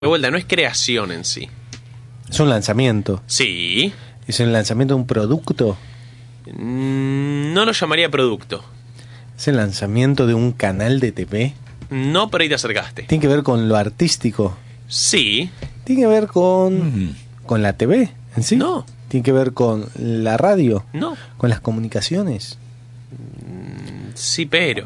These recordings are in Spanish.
De vuelta, no es creación en sí. Es un lanzamiento. Sí. ¿Es el lanzamiento de un producto? No lo llamaría producto. ¿Es el lanzamiento de un canal de TV? No, pero ahí te acercaste. ¿Tiene que ver con lo artístico? Sí. ¿Tiene que ver con la TV en sí? No. ¿Tiene que ver con la radio? No. ¿Con las comunicaciones? Sí, pero.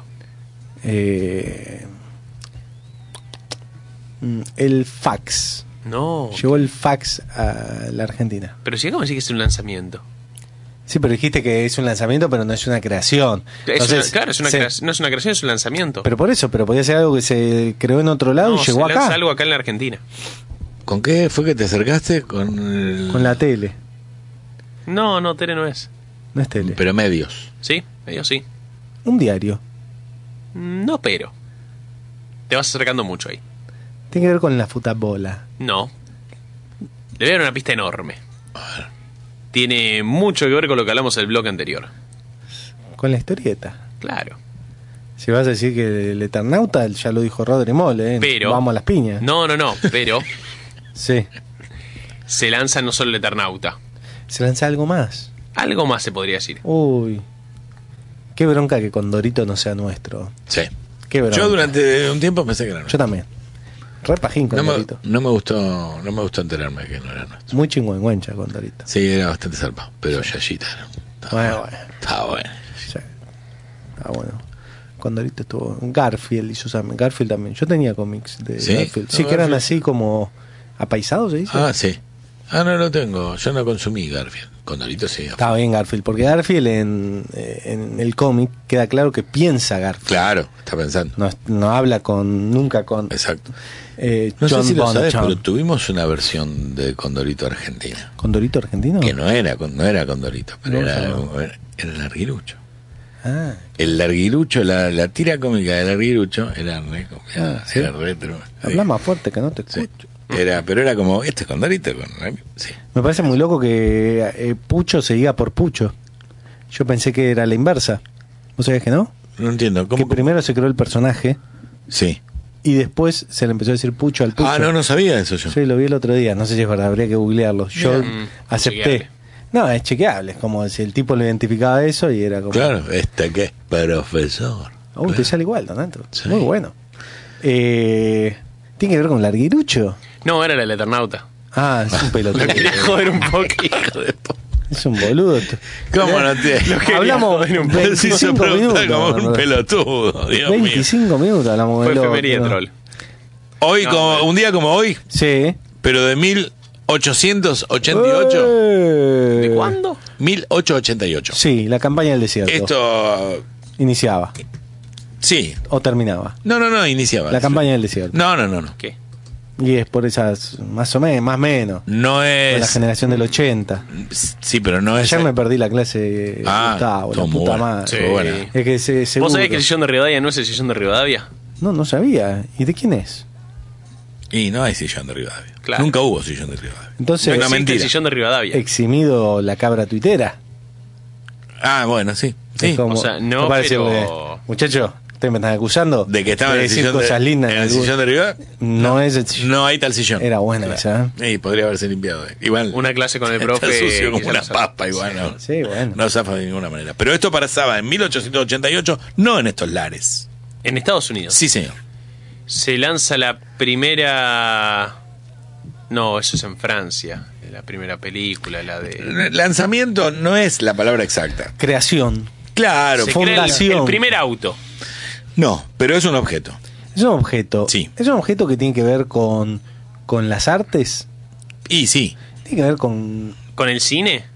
El fax. No. Llegó el fax a la Argentina. Pero si acabo de decir que es un lanzamiento. Sí, pero dijiste que es un lanzamiento, pero no es una creación. Entonces, Claro, no es una creación, es un lanzamiento. Pero por eso, pero podía ser algo que se creó en otro lado y llegó se acá. lanza algo acá en la Argentina. ¿Con qué fue que te acercaste? Con la tele. No, tele no es. No es tele. Pero medios. Sí, ellos sí. Un diario. No, pero. Te vas acercando mucho ahí. Tiene que ver con la futabola. No. Le voy a dar una pista enorme. Tiene mucho que ver con lo que hablamos en el blog anterior. Con la historieta. Claro. Si vas a decir que el Eternauta, ya lo dijo Rodri Mole, Pero. Vamos a las piñas. No, pero. Sí. Se lanza no solo el Eternauta. Se lanza algo más. Algo más se podría decir. Uy. Qué bronca que Condorito no sea nuestro. Sí. Qué bronca. Yo durante un tiempo pensé que era nuestro. Yo también. Re pajín Condorito. No me gustó enterarme de que no era nuestro. Muy chingüengüencha Condorito. Sí, era bastante zarpado. Pero Yayita Bueno. Estaba bueno. Sí. Ah, bueno. Condorito estuvo. Garfield y Susana. Garfield también. Yo tenía cómics de ¿Sí? Garfield. Sí, No, que eran Garfield. así como apaisados, ¿se dice? Ah, sí. Ah, no lo tengo. Yo no consumí Garfield. Condorito sí. Estaba bien Garfield, porque Garfield en el cómic queda claro que piensa Garfield. Claro, está pensando. No habla nunca con Exacto. No John sé si lo Bonachon. sabes, pero tuvimos una versión de Condorito argentina. ¿Condorito argentino? Que no era Condorito, pero No, era el Larguirucho. Ah, El Larguirucho, la tira cómica del Larguirucho era re copiada, ¿sí? era retro. habla más fuerte que no te Sí. escucho. Pero era como, este es Condorito. Sí. Me parece muy loco que Pucho se diga por Pucho. Yo pensé que era la inversa. ¿Vos sabías que no? No entiendo. Que primero se creó el personaje Sí. y después se le empezó a decir Pucho al Pucho. Ah, no sabía eso yo. Sí, lo vi el otro día. No sé si es verdad, habría que googlearlo. Yo acepté. chequeable. No, es chequeable. Es como si el tipo lo identificaba eso y era como... Claro, que es profesor. Te Claro. sale igual, Donato. Sí. Muy bueno. ¿Tiene que ver con Larguirucho? No, era el Eternauta. Ah, es un pelotudo. Lo quería joder un poco, hijo de po- Es un boludo. ¿Cómo no te...? Hablamos joder un poco. 25 minutos. como un ¿verdad? pelotudo, Dios mío. 25 minutos hablamos Fue de loco, efemería ¿no? troll. Hoy, No, un día como hoy, Sí. pero de 1888. ¿De cuándo? 1888. Sí, la campaña del desierto. Esto... Iniciaba Sí. o terminaba. No, iniciaba. La campaña del desierto. No. ¿Qué? Y es por esas, más o menos, más o menos. No Por la es... generación del 80. Sí, pero no es... Ayer me perdí la clase Gustavo, la estuvo muy puta buena, madre. Sí. estuvo buena. Es que seguro. ¿Vos sabés que el sillón de Rivadavia no es el sillón de Rivadavia? No sabía. ¿Y de quién es? Y no hay sillón de Rivadavia. Claro. Nunca hubo sillón de Rivadavia. Entonces, No Una existe mentira. el sillón de Rivadavia. eximido la cabra tuitera. Ah, bueno, sí. Es Sí. como, o sea, no, para pero- decirle, muchacho, ustedes me están acusando De que estaba en el decir sillón cosas lindas. en el algún- sillón de Rivadavia. No es el sillón. No hay tal sillón. Era buena esa, Sí, podría haberse limpiado. Igual. Una clase con el profe. Está sucio como quizás una no sabe. papa, igual. No, Sí, bueno. no zafa de ninguna manera. Pero esto pasaba en 1888, no en estos lares. En Estados Unidos. Sí, señor. Se lanza la primera... No, eso es en Francia. La primera película, la de... Lanzamiento no es la palabra exacta. Creación. Claro, Se crea fundación. el primer auto. no, pero es un objeto. Es un objeto. Sí. Es un objeto que tiene que ver con las artes. Y sí, Tiene que ver con... ¿Con el cine?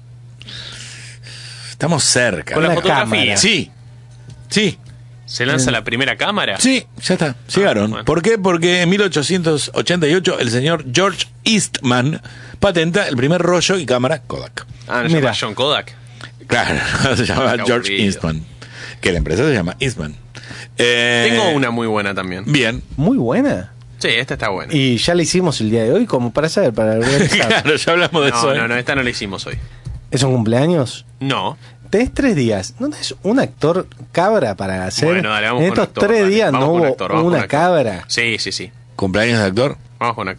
estamos cerca. ¿Con la Una fotografía? cámara. Sí, sí, ¿Se lanza la primera cámara? sí, ya está. Llegaron. bueno. ¿Por qué? Porque en 1888 el señor George Eastman patenta el primer rollo y cámara Kodak. Ah, ¿no se Mira. llama John Kodak? Claro, se llama Qué George aburrido. Eastman. Que la empresa se llama Eastman. Tengo una muy buena también. Bien. Muy buena. Sí, esta está buena. Y ya la hicimos el día de hoy como para saber, para organizar. Claro, ya hablamos de eso. No, esta no la hicimos hoy. ¿Es un cumpleaños? No. Tenés 3 días. ¿No tenés un actor cabra para hacer? Bueno, dale, vamos en con estos actor, 3 dale. días Vamos no con hubo actor, vamos con una actor. cabra. Sí. ¿Cumpleaños de actor? Vamos con